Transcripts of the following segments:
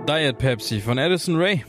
Diet Pepsi von Addison Rae.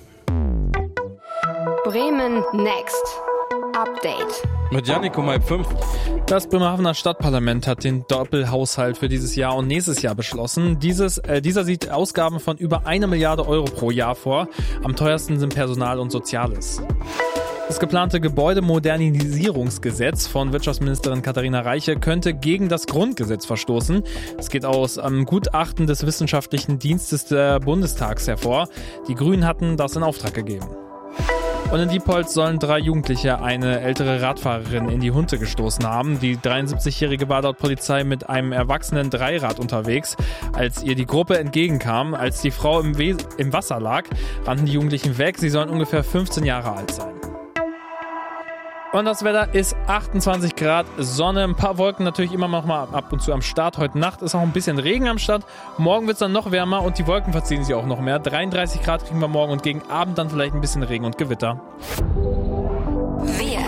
Bremen Next. Update. Mit Yannick um 4:30. Das Bremerhavener Stadtparlament hat den Doppelhaushalt für dieses Jahr und nächstes Jahr beschlossen. Dieser sieht Ausgaben von über 1 Milliarde Euro pro Jahr vor. Am teuersten sind Personal und Soziales. Das geplante Gebäudemodernisierungsgesetz von Wirtschaftsministerin Katharina Reiche könnte gegen das Grundgesetz verstoßen. Es geht aus einem Gutachten des Wissenschaftlichen Dienstes der Bundestags hervor. Die Grünen hatten das in Auftrag gegeben. Und in Diepholz sollen 3 Jugendliche eine ältere Radfahrerin in die Hunte gestoßen haben. Die 73-Jährige war laut Polizei mit einem erwachsenen Dreirad unterwegs, als ihr die Gruppe entgegenkam. Als die Frau im Wasser lag, rannten die Jugendlichen weg. Sie sollen ungefähr 15 Jahre alt sein. Und das Wetter ist 28 Grad, Sonne, ein paar Wolken natürlich immer noch mal ab und zu am Start. Heute Nacht ist auch ein bisschen Regen am Start. Morgen wird es dann noch wärmer und die Wolken verziehen sich auch noch mehr. 33 Grad kriegen wir morgen und gegen Abend dann vielleicht ein bisschen Regen und Gewitter. Wir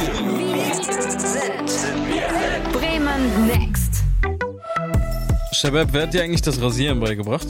sind Bremen Next. Shabab, wer hat dir eigentlich das Rasieren beigebracht?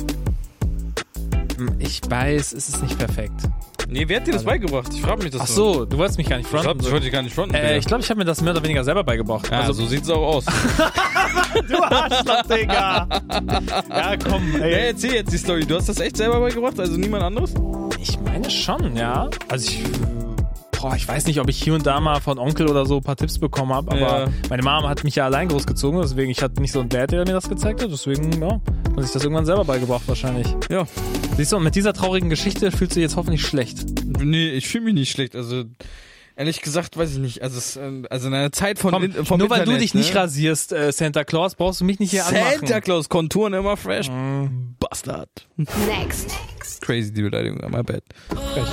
Ich weiß, es ist nicht perfekt. Nee, wer hat dir das beigebracht? Ich frage mich das. Ach so, du wolltest mich gar nicht fronten. Ich wollte dich gar nicht fronten. Ich glaube, ich habe mir das mehr oder weniger selber beigebracht. Ja, also so sieht's auch aus. Du Arschloch, Digga. Ja, komm, ey. Ja, erzähl jetzt die Story. Du hast das echt selber beigebracht? Also niemand anderes? Ich meine schon, ja. Also ich weiß nicht, ob ich hier und da mal von Onkel oder so ein paar Tipps bekommen habe, aber meine Mama hat mich ja allein großgezogen, deswegen, ich hatte nicht so einen Dad, der mir das gezeigt hat, deswegen, ja, hat sich das irgendwann selber beigebracht wahrscheinlich. Ja. Siehst du, und mit dieser traurigen Geschichte fühlst du dich jetzt hoffentlich schlecht. Nee, ich fühle mich nicht schlecht, also ehrlich gesagt, weiß ich nicht, also in einer Zeit vom Nur Internet, weil du dich nicht rasierst, Santa Claus, brauchst du mich nicht hier anmachen. Santa Claus, Konturen immer fresh. Bastard. Next. Crazy, die Beleidigung, my bad.